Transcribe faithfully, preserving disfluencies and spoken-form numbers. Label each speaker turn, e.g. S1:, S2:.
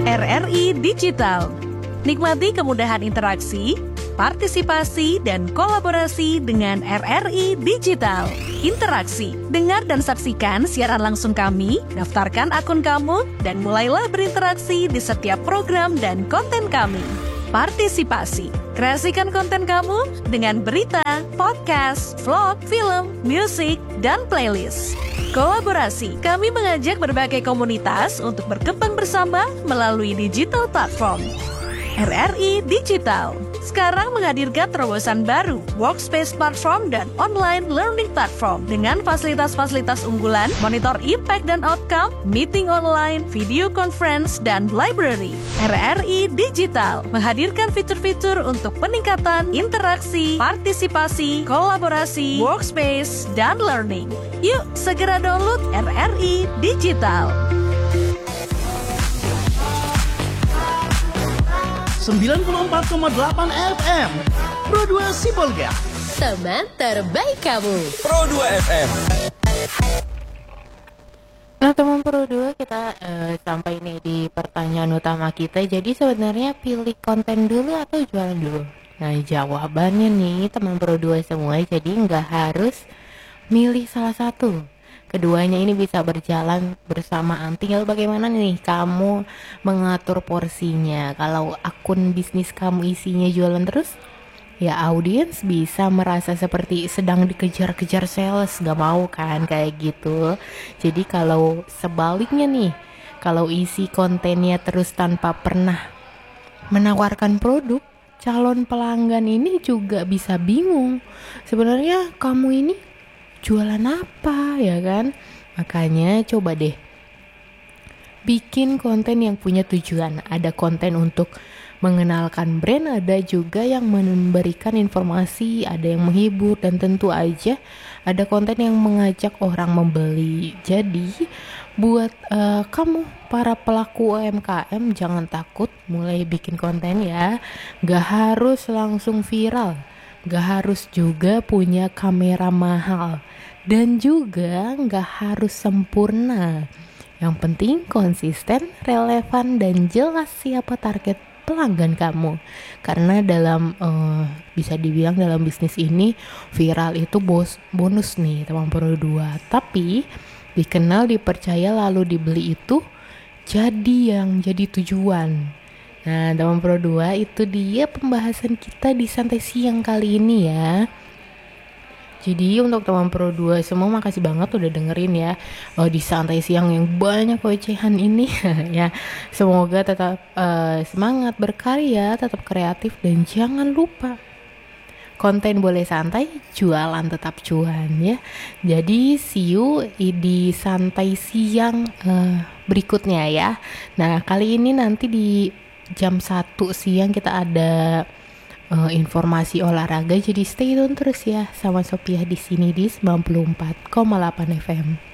S1: R R I Digital. Nikmati kemudahan interaksi, partisipasi, dan kolaborasi dengan R R I Digital. Interaksi, dengar dan saksikan siaran langsung kami, daftarkan akun kamu, dan mulailah berinteraksi di setiap program dan konten kami. Partisipasi, kreasikan konten kamu dengan berita, podcast, vlog, film, musik, dan playlist. Kolaborasi, kami mengajak berbagai komunitas untuk berkembang bersama melalui digital platform. R R I Digital sekarang menghadirkan terobosan baru, workspace platform dan online learning platform dengan fasilitas-fasilitas unggulan, monitor impact dan outcome, meeting online, video conference, dan library. R R I Digital menghadirkan fitur-fitur untuk peningkatan interaksi, partisipasi, kolaborasi, workspace, dan learning. Yuk, segera download R R I Digital.
S2: sembilan puluh empat koma delapan F M Pro dua Sibolga,
S3: teman terbaik kamu.
S4: Pro dua F M.
S5: Nah teman Pro dua, kita uh, sampai nih di pertanyaan utama kita. Jadi sebenarnya pilih konten dulu atau jualan dulu? Nah jawabannya nih teman Pro dua semua, jadi nggak harus milih salah satu. Keduanya ini bisa berjalan bersamaan. Tinggal bagaimana nih kamu mengatur porsinya. Kalau akun bisnis kamu isinya jualan terus, ya audiens bisa merasa seperti sedang dikejar-kejar sales. Gak mau kan kayak gitu. Jadi kalau sebaliknya nih, kalau isi kontennya terus tanpa pernah menawarkan produk, calon pelanggan ini juga bisa bingung. Sebenarnya kamu ini jualan apa, ya kan? Makanya coba deh bikin konten yang punya tujuan. Ada konten untuk mengenalkan brand, ada juga yang memberikan informasi, ada yang menghibur, dan tentu aja ada konten yang mengajak orang membeli. Jadi buat uh, kamu para pelaku U M K M, jangan takut mulai bikin konten ya. Gak harus langsung viral, gak harus juga punya kamera mahal, dan juga gak harus sempurna. Yang penting konsisten, relevan, dan jelas siapa target pelanggan kamu. Karena dalam uh, bisa dibilang dalam bisnis ini viral itu bos bonus nih teman Pro dua. Tapi dikenal, dipercaya, lalu dibeli itu jadi yang jadi tujuan. Nah teman Pro dua, itu dia pembahasan kita di Santai Siang kali ini ya. Jadi untuk teman Pro dua semua, makasih banget udah dengerin ya oh, di Santai Siang yang banyak ocehan ini ya. Semoga tetap uh, semangat berkarya, tetap kreatif, dan jangan lupa konten boleh santai, jualan tetap cuan ya. Jadi see you di Santai Siang uh, berikutnya ya. Nah kali ini nanti di jam satu siang kita ada uh, informasi olahraga, jadi stay tune terus ya sama Sophia di sini di sembilan puluh empat koma delapan F M.